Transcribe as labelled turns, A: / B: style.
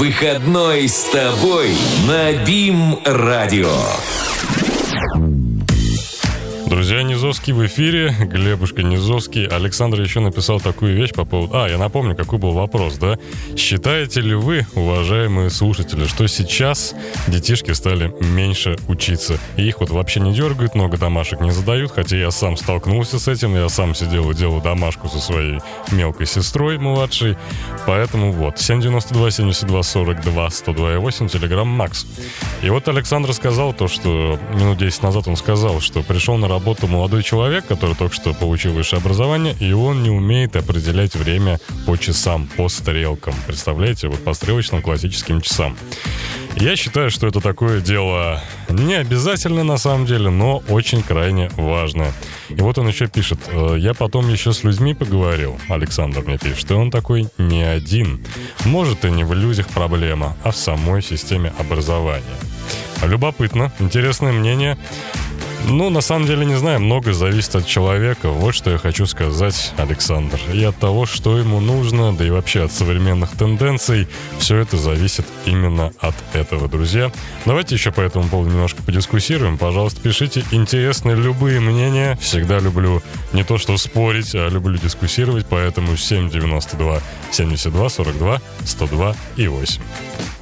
A: Выходной с тобой на БИМ-радио.
B: Друзья, Низовский в эфире, Глебушка Низовский. Александр еще написал такую вещь по поводу... я напомню, какой был вопрос, да? Считаете ли вы, уважаемые слушатели, что сейчас детишки стали меньше учиться? И их вот вообще не дергают, много домашек не задают, хотя я сам столкнулся с этим, я сам сидел и делал домашку со своей мелкой сестрой младшей. Поэтому вот, 792-72-42-102-8, Телеграм Макс. И вот Александр сказал то, что минут 10 назад он сказал, что пришел на работу молодой человек, который только что получил высшее образование, и он не умеет определять время по часам, по стрелкам. Представляете, вот по стрелочным классическим часам. Я считаю, что это такое дело не обязательно на самом деле, но очень крайне важное. И вот он еще пишет: я потом еще с людьми поговорил, Александр мне пишет, и он такой не один. Может, и не в людях проблема, а в самой системе образования. Любопытно, интересное мнение. На самом деле, не знаю, многое зависит от человека. Вот что я хочу сказать, Александр. И от того, что ему нужно, да и вообще от современных тенденций, все это зависит именно от этого, друзья. Давайте еще по этому поводу немножко подискуссируем. Пожалуйста, пишите интересные любые мнения. Всегда люблю не то что спорить, а люблю дискуссировать. Поэтому 792 72 42 102 и 8.